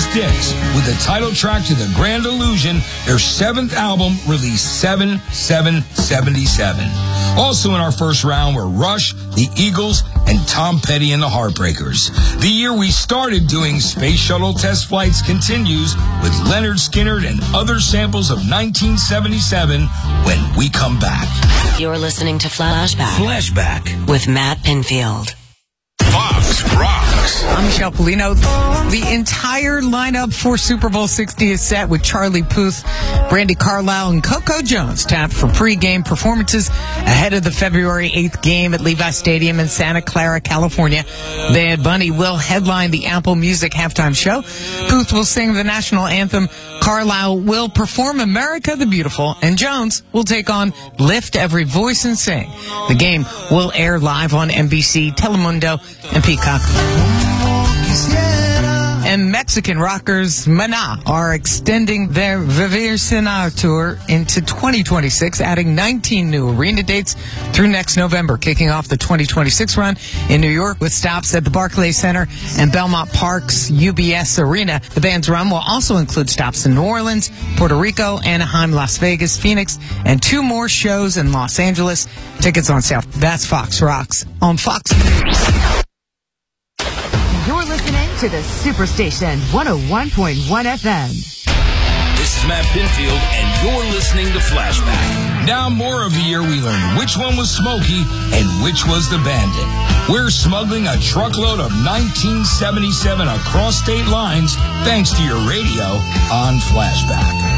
Styx with the title track to The Grand Illusion, their 7th album released 7/7/77. Also in our first round were Rush, the Eagles, and Tom Petty and the Heartbreakers. The year we started doing Space Shuttle test flights continues with Leonard Skinner and other samples of 1977 when we come back. You're listening to Flashback. Flashback With Matt Pinfield. Fox Rocks. I'm Michelle Polino. The entire lineup for Super Bowl 60 is set with Charlie Puth, Brandi Carlile, and Coco Jones tapped for pre-game performances ahead of the February 8th game at Levi Stadium in Santa Clara, California. Bad Bunny will headline the Apple Music halftime show. Puth will sing the national anthem. Carlile will perform America the Beautiful, and Jones will take on Lift Every Voice and Sing. The game will air live on NBC, Telemundo, and Peacock. And Mexican rockers Maná are extending their Vivir Cenar tour into 2026, adding 19 new arena dates through next November, kicking off the 2026 run in New York with stops at the Barclays Center and Belmont Park's UBS Arena. The band's run will also include stops in New Orleans, Puerto Rico, Anaheim, Las Vegas, Phoenix, and 2 more shows in Los Angeles. Tickets on sale. That's Fox Rocks on Fox. You're listening to the Superstation 101.1 FM. This is Matt Pinfield, and you're listening to Flashback. Now more of the year we learned which one was Smokey and which was the Bandit. We're smuggling a truckload of 1977 across state lines thanks to your radio on Flashback.